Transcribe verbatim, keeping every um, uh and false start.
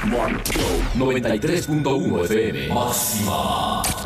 noventa y tres punto uno F M. Máxima.